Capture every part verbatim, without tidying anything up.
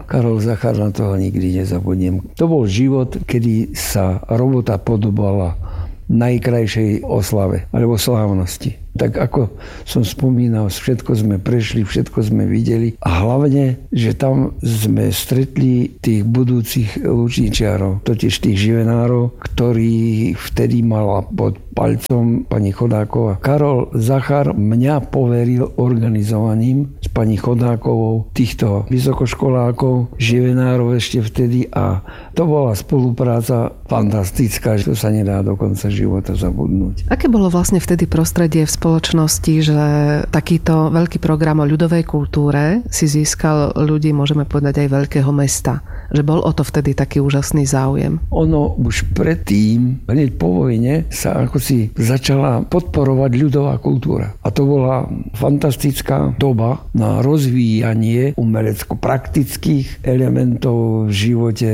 Karol Zachar, na toho nikdy nezabudnem. To bol život, kedy sa robota podobala najkrajšej oslave alebo slávnosti. Tak ako som spomínal, všetko sme prešli, všetko sme videli a hlavne, že tam sme stretli tých budúcich lučničiarov, totiž tých živenárov, ktorí vtedy mala pod palcom pani Chodáková. Karol Zachar mňa poveril organizovaním s pani Chodákovou týchto vysokoškolákov, živenárov ešte vtedy a to bola spolupráca fantastická, že to sa nedá do konca života zabudnúť. Aké bolo vlastne vtedy prostredie v spoločnosti, že takýto veľký program o ľudovej kultúre si získal ľudí, môžeme povedať, aj veľkého mesta? Že bol o to vtedy taký úžasný záujem? Ono už predtým, hneď po vojne, sa ako si začala podporovať ľudová kultúra. A to bola fantastická doba na rozvíjanie umelecko-praktických elementov v živote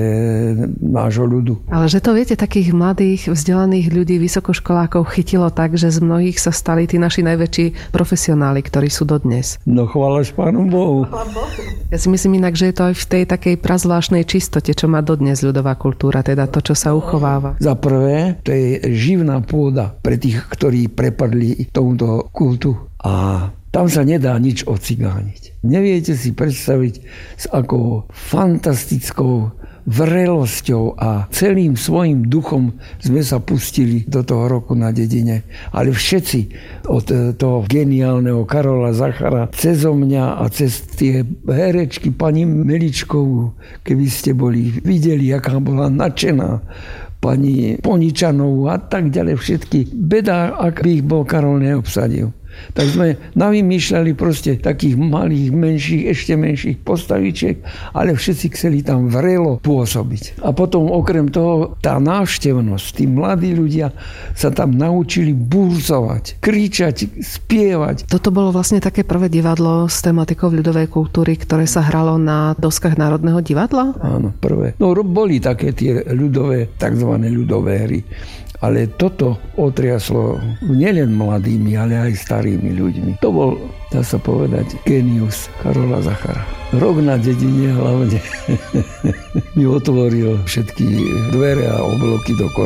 nášho ľudu. Ale že to viete, takých mladých, vzdelaných ľudí, vysokoškolákov chytilo tak, že z mnohých sa stali tí naši najväčší profesionáli, ktorí sú dodnes. No chválaš Pánu Bohu. Ja si myslím inak, že je to aj v tej takej prazvláštnej čistote, čo má dodnes ľudová kultúra, teda to, čo sa uchováva. Za prvé, to je živná pôda pre tých, ktorí prepadli tomuto kultu. A tam sa nedá nič ocigániť. Neviete si predstaviť, s akou fantastickou vrelosťou a celým svojim duchom sme sa pustili do toho roku na dedine. Ale všetci od toho geniálneho Karola Zachara cezo mňa a cez tie herečky pani Meličkovú, keby ste boli videli, aká bola nadšená, pani Poničanovú a tak ďalej všetky. Beda, ak by ich bol Karol neobsadil. Tak sme navymýšľali proste takých malých, menších, ešte menších postavičiek, ale všetci chceli tam vrelo pôsobiť. A potom okrem toho tá návštevnosť, tí mladí ľudia sa tam naučili burzovať, kričať, spievať. Toto bolo vlastne také prvé divadlo s tematikou ľudovej kultúry, ktoré sa hralo na doskách Národného divadla? Áno, prvé. No boli také tie ľudové, takzvané ľudové hry. Ale toto otriaslo nielen mladými, ale aj starými ľuďmi. To bol, dá sa povedať, genius Karola Zachara. Rok na dedine hlavne mi otvoril všetky dvere a obloky do